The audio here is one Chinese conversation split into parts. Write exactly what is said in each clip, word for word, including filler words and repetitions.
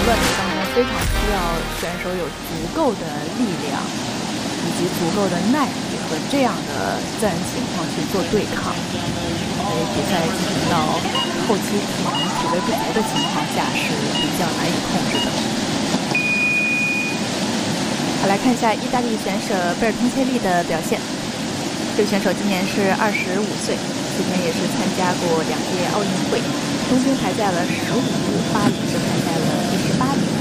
段比当中非常需要选手有足够的力量以及足够的耐力和这样的自然情况去做对抗，所以比赛进行到后期体能体位不足的情况下是比较难以控制的。好，来看一下意大利选手贝尔通切利的表现。这个选手今年是二十五岁，之前也是参加过两届奥运会，东京排在了十五，巴黎是排在了第十八名。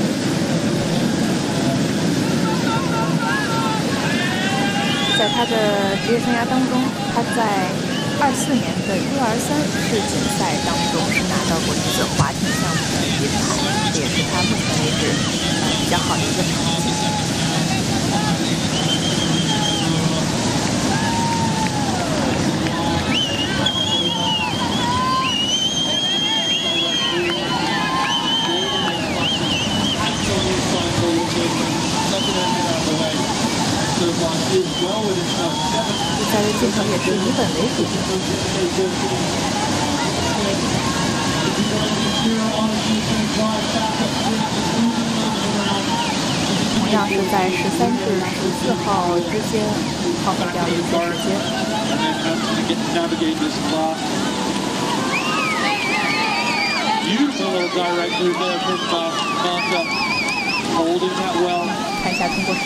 在他的职业生涯当中，他在二四年的 U 二三世锦赛当中是拿到过一个划艇项目的银牌，这也是他目前为止呃比较好的一个成绩。比赛的进程也是以稳为主，同样是在十三至十四号之间耗费掉了一些时间。看一下通过视